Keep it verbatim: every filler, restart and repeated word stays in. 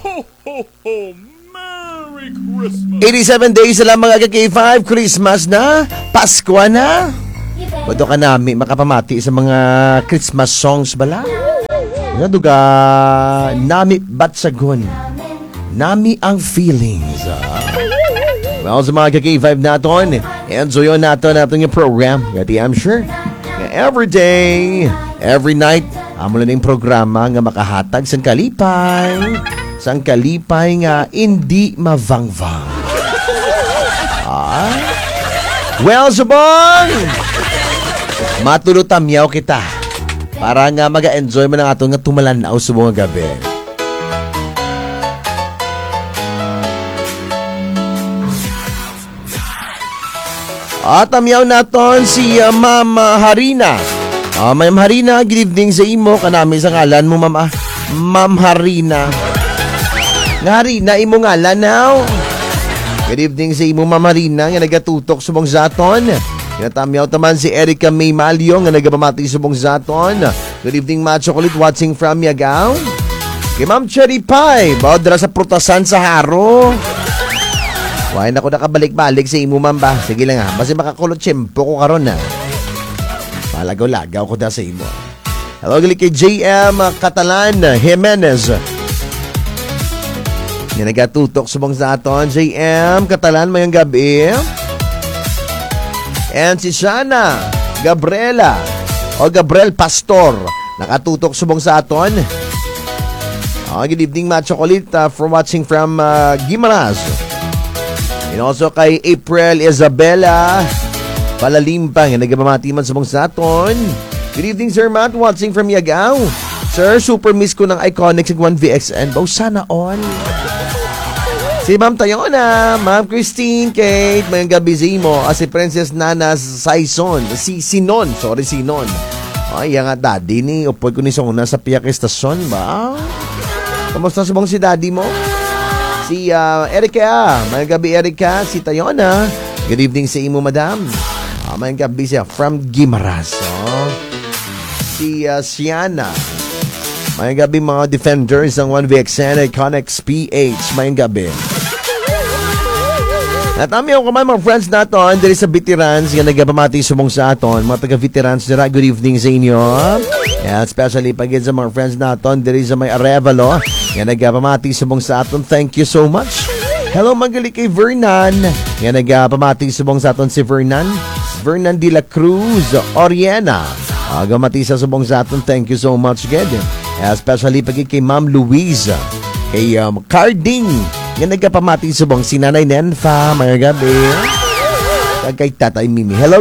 Ho, ho, ho! Merry Christmas! eighty-seven days na lang mga K five, Christmas na, Pasko na. Pwede ka namin makapamati sa mga Christmas songs bala. Nga duga, nami batsagon, nami ang feelings. Ah. Well, sa mga K five natin, enjoy natin natin yung program. Gati I'm sure, every day, every night, amo na yung programa nga makahatag sang kalipay. Sang kalipay nga hindi mavangvang. Ah? Well, subong! Matulutamyaw kita para nga mag-enjoy mo ng atong nga tumalanaw subong nga gabi. At amyaw naton si uh, Ma'am uh, Harina. Uh, Ma'am Harina, good evening sa imo. Kanami sa ngalan mo, Ma'am, ah, Ma'am Harina. Nga Harina, imo ngalan now. Good evening sa imo, Ma'am Harina, nga nagatutok subong zaton. Kinatamyaw taman si Erica May Malio, nga nagapamati subong zaton. Good evening, Ma Chocolate, watching from Yagaw. Kay Ma'am Cherry Pie, bawad dara sa prutasan sa haro. Why na ko nakabalik-balik sa imo, Ma'am ba? Sige lang ha, basta makakulot tiyempo ko karon na. Malagaw-lagaw ko da sa imo. Hello, gali kay J M Catalan Jimenez. Nga nagatutok subong sa aton, J M Catalan, mayang gabi. And si Shana Gabriela o Gabriel Pastor, nakatutok subong sa aton. Oh, good evening, Ma Chocolate, uh, for watching from uh, Guimaras. And also kay April Isabella Palalimpang, nga nagpamati man subong sa aton. Good evening, Sir Matt, watching from Yagaw. Sir, super miss ko ng Iconic one V X N. Bow, sana all. Si Ma'am Tayona, Ma'am Christine, Kate, mayang gabi mo. Ah, si Princess Nana Saison, si Sinon, sorry Sinon. Ay, yan nga daddy ni, upoy ko ni Sona sa Piak Estasyon ba? Kamusta subong si daddy mo? Si uh, Erica, mayang gabi Erica, si Tayona. Good evening sa imo, madam. Ah, mayang gabi siya from Guimaras. Oh. Si uh, Siana. Mayang gabi mga defenders ng one V X N Iconics P H. Mayang gabi. At amyaw ko man mga friends natin diri sa veterans nga nagapamati sumong sa aton. Mga taga-veterans dira, good evening sa inyo. And especially pagin sa mga friends natin diri sa may Arevalo nga nagapamati sumong sa aton. Thank you so much. Hello, magali kay Vernan nga nagapamati sumong sa aton si Vernan. Vernan de la Cruz Oriana. Agamati sa subong sa aton. Thank you so much again. Especially pagin kay Ma'am Louise, kay um, Carding, nga nagkapamati subong si Nanay Nenfa, mga gabi. Kay Tatay Mimi. Hello